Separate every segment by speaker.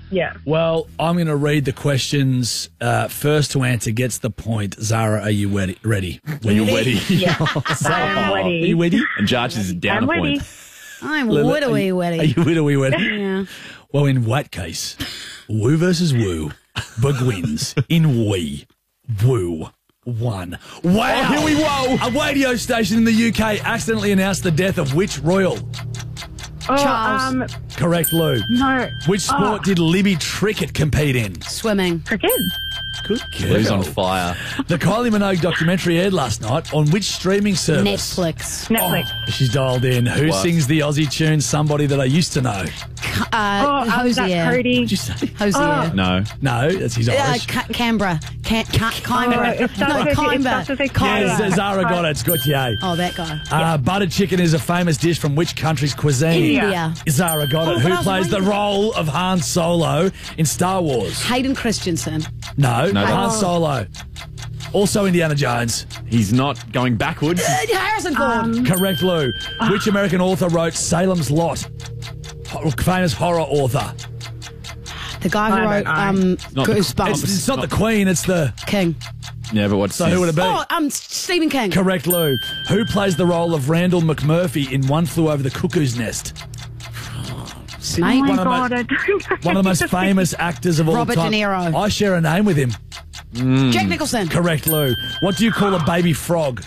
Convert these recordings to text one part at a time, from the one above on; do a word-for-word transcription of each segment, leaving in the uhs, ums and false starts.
Speaker 1: Yeah.
Speaker 2: Well, I'm going to read the questions. Uh, first to answer gets the point. Zara, are you ready? Ready?
Speaker 3: Are you ready?
Speaker 1: Yeah. I'm
Speaker 2: Are
Speaker 1: ready.
Speaker 2: you ready?
Speaker 3: And Jarch is down
Speaker 1: I'm
Speaker 3: a
Speaker 1: ready.
Speaker 3: point.
Speaker 4: I'm
Speaker 2: Lilith,
Speaker 4: widowy
Speaker 2: Are you
Speaker 4: weddy.
Speaker 2: widowy ready?
Speaker 4: Yeah.
Speaker 2: Well, in that case, woo versus woo. Bug wins in we. Woo. One. Wow.
Speaker 3: Oh, here we go.
Speaker 2: A radio station in the U K accidentally announced the death of which royal?
Speaker 1: Oh,
Speaker 4: Charles.
Speaker 1: um,
Speaker 2: Correct, Lou.
Speaker 1: no.
Speaker 2: Which sport
Speaker 1: Oh,
Speaker 2: did Libby Trickett compete in?
Speaker 4: Swimming.
Speaker 1: cricket.
Speaker 2: Good
Speaker 3: Lou's on fire.
Speaker 2: The Kylie Minogue documentary aired last night on which streaming service?
Speaker 4: Netflix.
Speaker 1: Netflix.
Speaker 2: Oh, she's dialed in. Who
Speaker 3: What?
Speaker 2: sings the Aussie tune Somebody That I Used to Know?
Speaker 4: Uh,
Speaker 1: Oh, um, that's
Speaker 4: Hosier.
Speaker 1: Cody.
Speaker 2: Did you say?
Speaker 4: Hosier.
Speaker 3: No.
Speaker 2: No, that's his
Speaker 4: Uh,
Speaker 2: Irish.
Speaker 4: Ca- Canberra. Can- Ca- Canberra.
Speaker 1: Oh, it starts
Speaker 4: no,
Speaker 1: with- it
Speaker 4: Canberra.
Speaker 1: starts with a K.
Speaker 4: Canberra.
Speaker 2: Yes, Zara got it. It's good, yeah.
Speaker 4: Oh, that guy.
Speaker 2: Uh, Buttered chicken is a famous dish from which country's cuisine?
Speaker 4: India.
Speaker 2: Zara got
Speaker 4: Oh,
Speaker 2: it.
Speaker 4: but
Speaker 2: Who
Speaker 4: I was
Speaker 2: plays the
Speaker 4: waiting.
Speaker 2: role of Han Solo in Star Wars?
Speaker 4: Hayden Christensen.
Speaker 2: No,
Speaker 3: No,
Speaker 2: Han
Speaker 3: no.
Speaker 2: Solo. Also Indiana Jones.
Speaker 3: He's not going backwards.
Speaker 4: Uh, Harrison Ford.
Speaker 2: Correct, Lou. Which American author wrote Salem's Lot? Ho- Famous horror author.
Speaker 4: the guy who
Speaker 1: I
Speaker 4: wrote
Speaker 1: don't know.
Speaker 4: um,
Speaker 3: not the-
Speaker 4: Goosebumps.
Speaker 2: It's, it's not the Queen, it's the...
Speaker 4: King.
Speaker 3: Yeah, but what's
Speaker 2: So who would it be?
Speaker 4: Oh, um, Stephen King.
Speaker 2: Correct, Lou. Who plays the role of Randall McMurphy in One Flew Over the Cuckoo's Nest?
Speaker 4: Snake.
Speaker 1: Oh my
Speaker 2: One of the
Speaker 1: God,
Speaker 2: most-
Speaker 1: I don't know.
Speaker 2: One of the most famous actors of all
Speaker 4: Robert De
Speaker 2: time.
Speaker 4: Niro.
Speaker 2: I share a name with him.
Speaker 4: Jack Nicholson.
Speaker 2: Correct, Lou. What do you call a baby frog?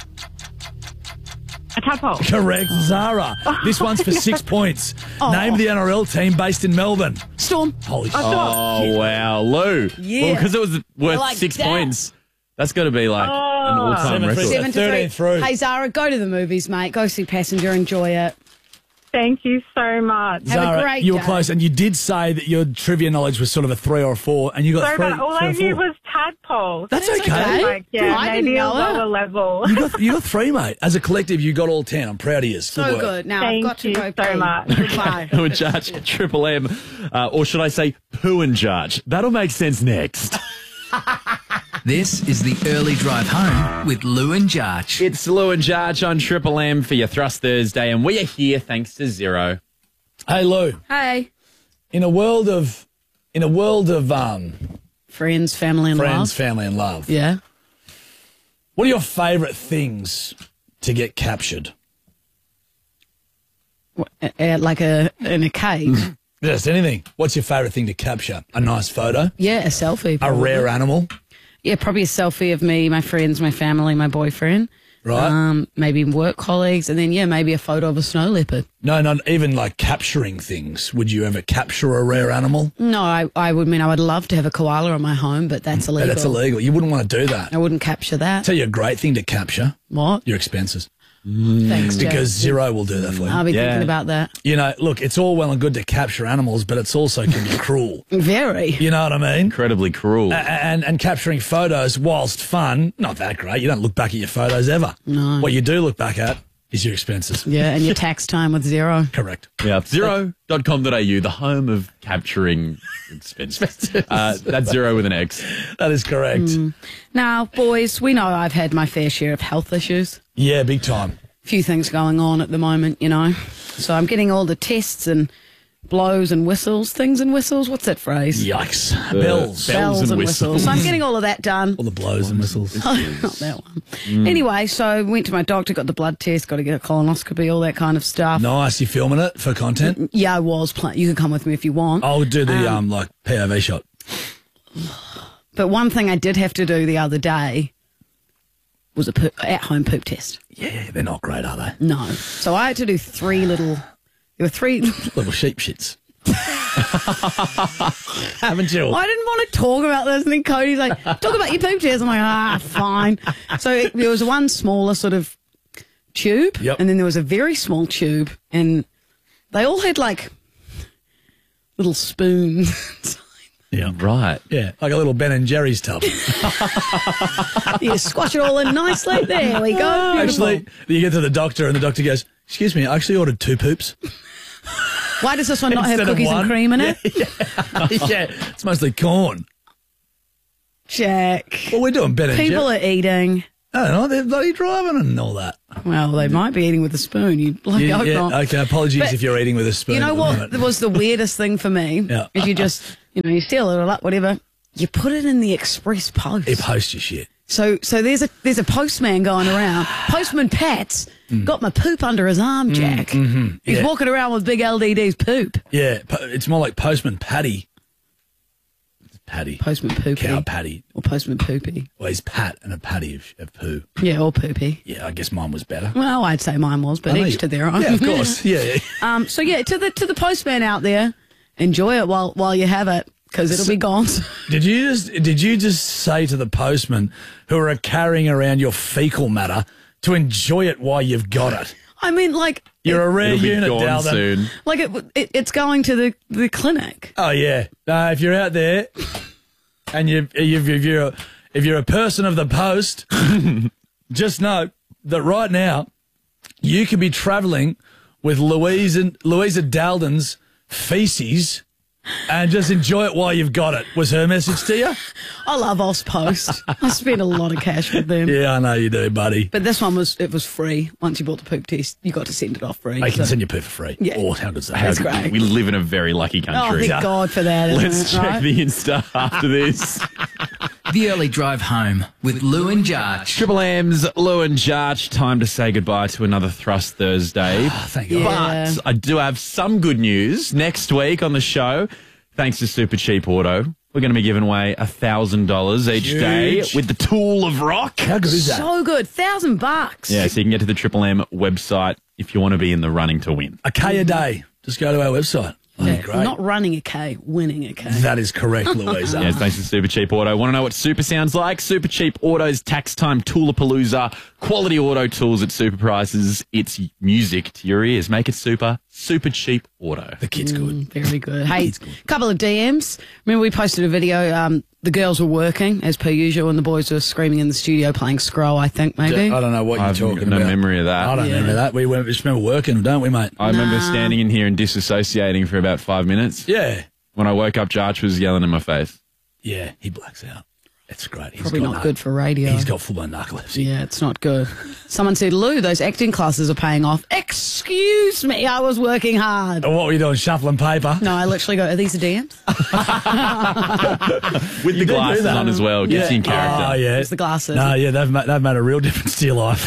Speaker 1: A tadpole.
Speaker 2: Correct, Zara. This one's for six points. Name the N R L team based in Melbourne.
Speaker 4: Storm.
Speaker 2: Holy shit.
Speaker 3: Oh, wow. Lou.
Speaker 4: Yeah.
Speaker 3: Well, because it was worth
Speaker 4: Like
Speaker 3: six
Speaker 4: that.
Speaker 3: points. That's got to be like an all-time
Speaker 2: Seven
Speaker 3: record.
Speaker 2: for
Speaker 4: Seven to
Speaker 2: thirteen
Speaker 4: three.
Speaker 2: through.
Speaker 4: Hey, Zara, go to the movies, mate. Go see Passenger. Enjoy it.
Speaker 1: Thank you so much.
Speaker 4: Have a
Speaker 2: Zara,
Speaker 4: great
Speaker 2: you were
Speaker 4: day.
Speaker 2: close, and you did say that your trivia knowledge was sort of a three or a four, and you got
Speaker 1: Sorry,
Speaker 2: three.
Speaker 1: but all
Speaker 2: three
Speaker 1: I
Speaker 2: or
Speaker 1: knew
Speaker 2: four.
Speaker 1: was tadpoles.
Speaker 2: That's
Speaker 4: That's
Speaker 2: okay.
Speaker 4: okay.
Speaker 1: Like, yeah,
Speaker 4: I didn't
Speaker 1: maybe a
Speaker 4: know that.
Speaker 1: lower level.
Speaker 2: You got, you got three, mate. As a collective, you got all ten. I'm proud of you.
Speaker 4: So
Speaker 2: work.
Speaker 4: good. Now
Speaker 1: Thank
Speaker 4: I've got to
Speaker 1: you
Speaker 4: go
Speaker 1: so
Speaker 4: pee.
Speaker 1: much.
Speaker 4: Goodbye.
Speaker 3: Who and Jarch, Triple M, uh, or should I say Pooh and Jarch? That'll make sense next.
Speaker 5: This is the early drive home with Lou and Jarch.
Speaker 3: It's Lou and Jarch on Triple M for your Thrust Thursday, and we are here thanks to Zero.
Speaker 2: Hey, Lou.
Speaker 4: Hey.
Speaker 2: In a world of, in a world of um,
Speaker 4: Friends, family, and
Speaker 2: friends,
Speaker 4: love.
Speaker 2: family, and love.
Speaker 4: Yeah.
Speaker 2: What are your favourite things to get captured?
Speaker 4: What, uh, uh, like a in a cave.
Speaker 2: Just anything. What's your favourite thing to capture? A nice photo?
Speaker 4: Yeah, a selfie.
Speaker 2: A
Speaker 4: probably.
Speaker 2: rare animal?
Speaker 4: Yeah, probably a selfie of me, my friends, my family, my boyfriend.
Speaker 2: Right.
Speaker 4: Um, maybe work colleagues, and then yeah, maybe a photo of a snow leopard.
Speaker 2: No, not even like capturing things. Would you ever capture a rare animal?
Speaker 4: No, I, I would mean I would love to have a koala in my home, but that's
Speaker 2: But
Speaker 4: illegal.
Speaker 2: that's illegal. You wouldn't want to do that.
Speaker 4: I wouldn't capture that.
Speaker 2: Tell you a great thing to capture,
Speaker 4: What?
Speaker 2: your expenses.
Speaker 4: Thanks, Jack.
Speaker 2: Because Zero will do that for you.
Speaker 4: I'll be
Speaker 3: Yeah.
Speaker 4: thinking about that.
Speaker 2: You know, look, it's all well and good to capture animals, but it's also can be cruel.
Speaker 4: Very.
Speaker 2: You know what I mean?
Speaker 3: Incredibly cruel.
Speaker 2: A- And and capturing photos, whilst fun, not that great. You don't look back at your photos ever.
Speaker 4: No.
Speaker 2: What you do look back at is your expenses.
Speaker 4: Yeah, and your tax time with zero.
Speaker 2: Correct.
Speaker 3: Yeah, zero dot com dot a u, the home of capturing expenses. Uh, that's Zero with an X.
Speaker 2: That is correct.
Speaker 4: Now, boys, we know I've had my fair share of health issues.
Speaker 2: Yeah, big time.
Speaker 4: Few things going on at the moment, you know. So I'm getting all the tests and blows and whistles, things and whistles. What's that phrase?
Speaker 2: Yikes. Bells.
Speaker 3: Bells and whistles.
Speaker 4: So I'm getting all of that done.
Speaker 2: All the blows and whistles.
Speaker 4: Not that one. Anyway, so went to my doctor, got the blood test, got to get a colonoscopy, all that kind of stuff.
Speaker 2: Nice. You filming it for content?
Speaker 4: Yeah, I was playing. You can come with me if you want.
Speaker 2: I'll do the um, like P O V shot.
Speaker 4: But one thing I did have to do the other day was a poop, at-home poop test.
Speaker 2: Yeah, they're not great, are they?
Speaker 4: No. So I had to do three little, there were three,
Speaker 2: Little sheep shits. Haven't you?
Speaker 4: I didn't want to talk about this. And then Cody's like, talk about your poop test. I'm like, ah, fine. So it, there was one smaller sort of tube.
Speaker 2: Yep.
Speaker 4: And then there was a very small tube. And they all had like little spoons.
Speaker 2: Yeah.
Speaker 3: Right.
Speaker 2: Yeah, like a little Ben and Jerry's tub.
Speaker 4: You squash it all in nicely. There we go. Beautiful.
Speaker 2: Actually, you get to the doctor and the doctor goes, excuse me, I actually ordered two poops.
Speaker 4: Why does this one not have
Speaker 2: Instead of
Speaker 4: cookies
Speaker 2: one.
Speaker 4: and cream in it?
Speaker 2: Yeah, it's mostly corn.
Speaker 4: Jack.
Speaker 2: Well, we're doing Ben and
Speaker 4: People
Speaker 2: Jerry.
Speaker 4: are eating.
Speaker 2: I don't know, they're bloody driving and all that.
Speaker 4: Well, they might be eating with a spoon. You bloody
Speaker 2: Yeah,
Speaker 4: hope
Speaker 2: yeah,
Speaker 4: not.
Speaker 2: okay, apologies
Speaker 4: But
Speaker 2: if you're eating with a spoon.
Speaker 4: You know
Speaker 2: at the
Speaker 4: what
Speaker 2: moment.
Speaker 4: was the weirdest thing for me?
Speaker 2: Yeah.
Speaker 4: Is you just, you know, you seal it all up, whatever. You put it in the express post.
Speaker 2: It posts your shit.
Speaker 4: So, so there's a there's a postman going around. Postman Pat's got my poop under his arm, Jack.
Speaker 2: mm-hmm,
Speaker 4: He's
Speaker 2: yeah.
Speaker 4: walking around with big L D D's poop.
Speaker 2: Yeah, po- it's more like Postman Patty. Patty.
Speaker 4: Postman Poopy.
Speaker 2: Cow patty.
Speaker 4: Or Postman Poopy.
Speaker 2: Well, he's Pat and a patty of, of poo.
Speaker 4: Yeah, or Poopy.
Speaker 2: Yeah, I guess mine was better.
Speaker 4: Well, I'd say mine was, but
Speaker 2: I know
Speaker 4: each
Speaker 2: you-
Speaker 4: to their own.
Speaker 2: Yeah, of course. Yeah, yeah.
Speaker 4: Um, so yeah, to the to the postman out there, enjoy it while while you have it, because it'll be gone.
Speaker 2: Did you just did you just say to the postman who are carrying around your fecal matter to enjoy it while you've got it?
Speaker 4: I mean, like,
Speaker 2: You're a rare
Speaker 3: It'll be
Speaker 2: unit,
Speaker 3: gone
Speaker 2: Dalton.
Speaker 3: soon.
Speaker 4: like it, it it's going to the the clinic.
Speaker 2: Oh yeah. No, if you're out there and you if if you're a, if you're a person of the post, just know that right now you could be travelling with Louise and Louisa Dalden's feces and just enjoy it while you've got it. Was her message to you?
Speaker 4: I love Ozpost. I spend a lot of cash with them.
Speaker 2: Yeah, I know you do, buddy.
Speaker 4: But this one was it was free. Once you bought the poop test, you got to send it off free.
Speaker 2: They can
Speaker 4: so-
Speaker 2: send you poo for free.
Speaker 4: Yeah.
Speaker 2: Oh, how good's that?
Speaker 4: That's
Speaker 2: How good-
Speaker 4: great.
Speaker 3: We live in a very lucky
Speaker 4: Oh,
Speaker 3: country.
Speaker 4: thank God for that. isn't
Speaker 3: Let's
Speaker 4: it,
Speaker 3: check
Speaker 4: right?
Speaker 3: the Insta after this.
Speaker 5: The Early Drive Home with Lou and Jarch.
Speaker 3: Triple M's Lou and Jarch. Time to say goodbye to another Thrust Thursday.
Speaker 2: Thank God.
Speaker 4: Yeah.
Speaker 3: But I do have some good news. Next week on the show, thanks to Super Cheap Auto, we're going to be giving away one thousand dollars each
Speaker 2: Huge.
Speaker 3: day with the Tool of Rock.
Speaker 2: How good is that?
Speaker 4: So good, thousand bucks.
Speaker 3: Yeah, so you can get to the Triple M website if you want to be in the running to win.
Speaker 2: A K a day. Just go to our website. That'd be
Speaker 4: Yeah,
Speaker 2: great.
Speaker 4: not running a K, winning a K.
Speaker 2: That is correct, Louisa.
Speaker 3: Yeah, thanks to Super Cheap Auto. Want to know what super sounds like? Super Cheap Auto's Tax Time Toolapalooza. Quality auto tools at super prices. It's music to your ears. Make it super. Super Cheap Auto.
Speaker 2: The kid's good.
Speaker 4: Very good. Hey, a couple of D Ms. Remember we posted a video. Um, the girls were working as per usual, and the boys were screaming in the studio playing Scroll. I think maybe.
Speaker 2: I don't know what you're
Speaker 3: I've
Speaker 2: talking
Speaker 3: no
Speaker 2: about.
Speaker 3: memory of that.
Speaker 2: I don't
Speaker 4: Yeah.
Speaker 2: remember that. We went, just remember working, don't we, mate?
Speaker 3: I remember
Speaker 4: Nah.
Speaker 3: standing in here and disassociating for about five minutes.
Speaker 2: Yeah.
Speaker 3: When I woke up, Jarch was yelling in my face.
Speaker 2: Yeah, he blacks out. It's great. He's
Speaker 4: Probably
Speaker 2: got
Speaker 4: not
Speaker 2: nar-
Speaker 4: good for radio.
Speaker 2: He's got full-blown narcolepsy.
Speaker 4: Yeah, it's not good. Someone said, Lou, those acting classes are paying off. Excuse me, I was working hard.
Speaker 2: And what were you doing, shuffling paper?
Speaker 4: No, I literally go, are these the D Ms?
Speaker 3: With the
Speaker 2: do do
Speaker 3: glasses
Speaker 2: that.
Speaker 3: on as well. Gets you in character.
Speaker 2: Oh, yeah.
Speaker 4: It's the glasses.
Speaker 2: No, yeah, they've made, they've made a real difference to your life.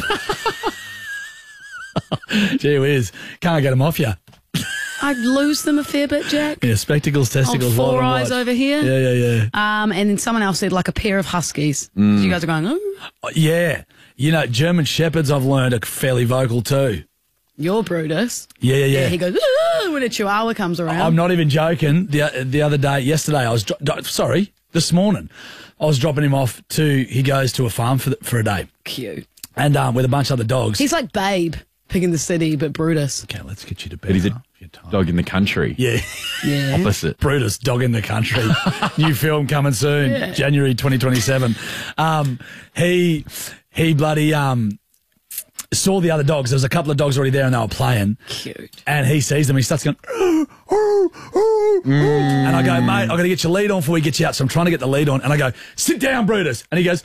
Speaker 2: Gee whiz. Can't get them off you.
Speaker 4: I lose them a fair bit, Jack.
Speaker 2: Yeah, spectacles, testicles,
Speaker 4: four
Speaker 2: white and
Speaker 4: eyes
Speaker 2: white.
Speaker 4: over here.
Speaker 2: Yeah, yeah, yeah.
Speaker 4: Um, and then someone else said like a pair of huskies. You guys are going, oh,
Speaker 2: Oh, yeah. You know, German Shepherds, I've learned, are fairly vocal too.
Speaker 4: you're Brutus.
Speaker 2: Yeah, yeah, yeah.
Speaker 4: He goes, "Ah," when a chihuahua comes around.
Speaker 2: I'm not even joking. The the other day, yesterday, I was dro- do- sorry, this morning, I was dropping him off to. He goes to a farm for the, for a day,
Speaker 4: Cute.
Speaker 2: and um, with a bunch of other dogs.
Speaker 4: He's like Babe, Pig in the City, but Brutus.
Speaker 2: okay, let's get you to bed.
Speaker 3: But he's a
Speaker 2: huh? Your time.
Speaker 3: dog in the country.
Speaker 2: Yeah,
Speaker 4: Yeah.
Speaker 3: Opposite.
Speaker 2: Brutus, dog in the country. New film coming soon, January twenty twenty-seven. Um, he he bloody um saw the other dogs. There was a couple of dogs already there, and they were playing.
Speaker 4: Cute.
Speaker 2: And he sees them. He starts going, "Ooh, ooh, ooh, ooh." And I go, mate, I've got to get your lead on before we get you out. So I'm trying to get the lead on. And I go, sit down, Brutus. And he goes,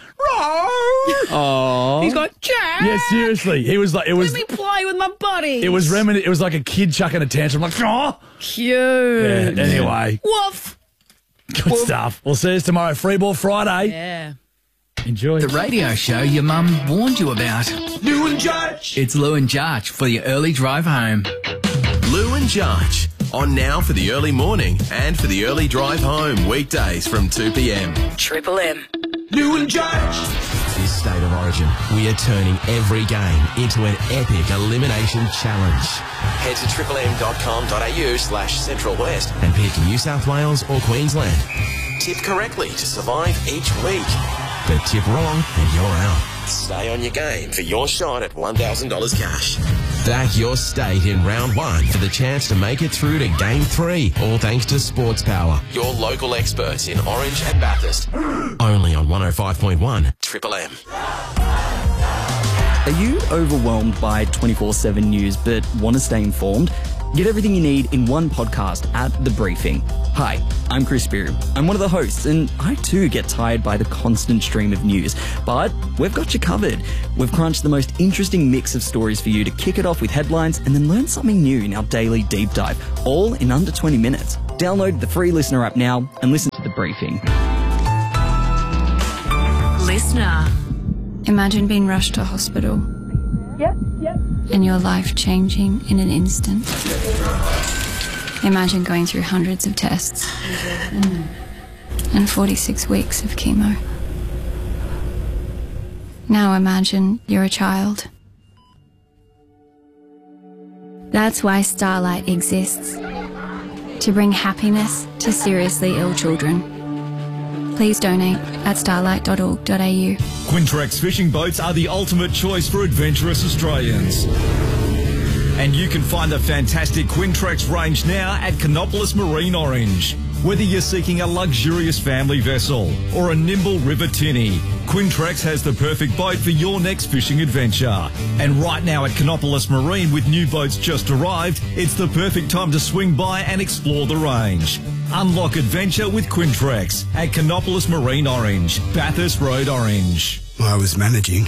Speaker 2: oh.
Speaker 4: He's going, Jack,
Speaker 2: Yeah, seriously. He was like, it was,
Speaker 4: let me play with my buddies.
Speaker 2: it was remin- It was like a kid chucking a tantrum. Like, oh.
Speaker 4: Cute.
Speaker 2: Yeah, anyway,
Speaker 4: Woof.
Speaker 2: good stuff. We'll see you tomorrow. Free Ball Friday.
Speaker 4: Yeah.
Speaker 2: Enjoy.
Speaker 5: The radio show your mum warned you about.
Speaker 6: Lou and Jarch.
Speaker 5: It's Lou and Jarch for your early drive home.
Speaker 6: Lou and Jarch. On now for the early morning and for the early drive home. Weekdays from two p.m.
Speaker 4: Triple M.
Speaker 6: Lou and Jarch. This State of Origin, we are turning every game into an epic elimination challenge. Head to triple m dot com dot a u slash central west and pick New South Wales or Queensland. Tip correctly to survive each week. But tip wrong and you're out. Stay on your game for your shot at one thousand dollars cash. Back your state in round one for the chance to make it through to game three. All thanks to Sports Power, your local experts in Orange and Bathurst. Only on one oh five point one Triple M.
Speaker 7: Are you overwhelmed by twenty-four seven news but want to stay informed? Get everything you need in one podcast at The Briefing. Hi, I'm Chris Beery. I'm one of the hosts, and I too get tired by the constant stream of news. But we've got you covered. We've crunched the most interesting mix of stories for you to kick it off with headlines and then learn something new in our daily deep dive, all in under twenty minutes. Download the free Listener app now and listen to The Briefing.
Speaker 8: Listener. Imagine being rushed to hospital.
Speaker 1: Yep, yep.
Speaker 8: And your life changing in an instant. Imagine going through hundreds of tests and forty-six weeks of chemo. Now imagine you're a child. That's why Starlight exists. To bring happiness to seriously ill children. Please donate at starlight dot org dot a u.
Speaker 9: Quintrex fishing boats are the ultimate choice for adventurous Australians. And you can find the fantastic Quintrex range now at Canopolis Marine Orange. Whether you're seeking a luxurious family vessel or a nimble river tinny, Quintrex has the perfect boat for your next fishing adventure. And right now at Canopolis Marine, with new boats just arrived, it's the perfect time to swing by and explore the range. Unlock adventure with Quintrex at Canopolis Marine Orange, Bathurst Road Orange.
Speaker 10: I was managing.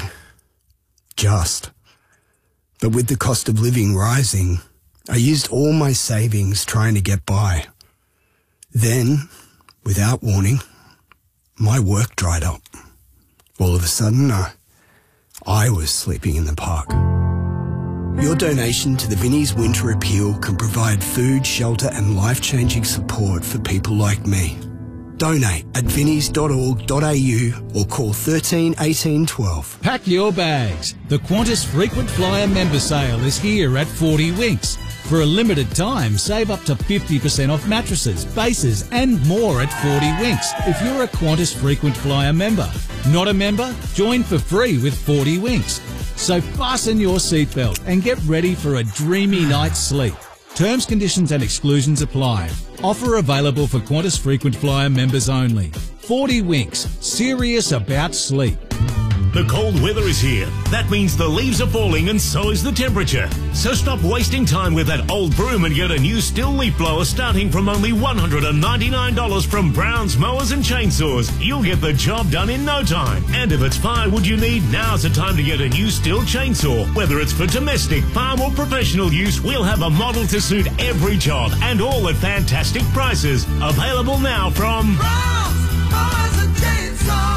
Speaker 10: Just. But with the cost of living rising, I used all my savings trying to get by. Then, without warning, my work dried up. All of a sudden, I, I was sleeping in the park. Your donation to the Vinnie's Winter Appeal can provide food, shelter and life-changing support for people like me. Donate at vinnies dot org dot a u or call thirteen eighteen twelve.
Speaker 11: Pack your bags. The Qantas Frequent Flyer member sale is here at forty Winks. For a limited time, save up to fifty percent off mattresses, bases and more at forty Winks if you're a Qantas Frequent Flyer member. Not a member? Join for free with forty Winks. So fasten your seatbelt and get ready for a dreamy night's sleep. Terms, conditions and exclusions apply. Offer available for Qantas Frequent Flyer members only. forty Winks. Serious about sleep.
Speaker 12: The cold weather is here. That means the leaves are falling and so is the temperature. So stop wasting time with that old broom and get a new Still leaf blower starting from only one hundred ninety-nine dollars from Brown's Mowers and Chainsaws. You'll get the job done in no time. And if it's firewood you need, now's the time to get a new Still chainsaw. Whether it's for domestic, farm or professional use, we'll have a model to suit every job and all at fantastic prices. Available now from Brown's Mowers and Chainsaws.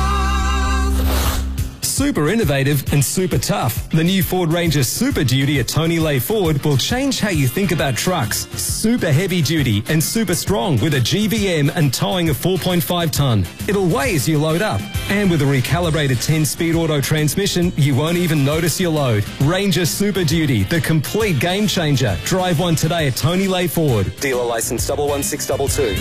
Speaker 13: Super innovative and super tough. The new Ford Ranger Super Duty at Tony Lay Ford will change how you think about trucks. Super heavy duty and super strong with a G V M and towing of four point five tonne. It'll weigh as you load up. And with a recalibrated ten-speed auto transmission, you won't even notice your load. Ranger Super Duty, the complete game changer. Drive one today at Tony Lay Ford. Dealer license double one six two two.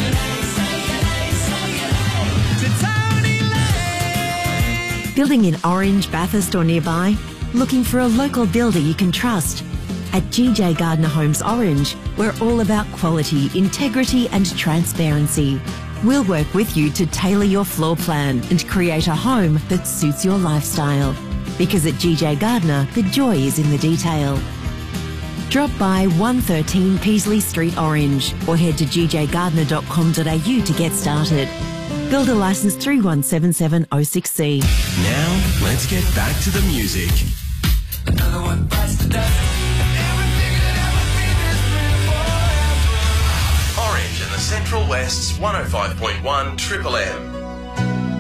Speaker 14: Building in Orange, Bathurst or nearby? Looking for a local builder you can trust? At G J Gardner Homes Orange, we're all about quality, integrity and transparency. We'll work with you to tailor your floor plan and create a home that suits your lifestyle. Because at G J Gardner, the joy is in the detail. Drop by one thirteen Peasley Street Orange or head to g j gardner dot com dot a u to get started. Builder licence three one seven seven oh six C.
Speaker 6: Now, let's get back to the music. Another one bites the dust. Orange and the Central West's one oh five point one Triple M.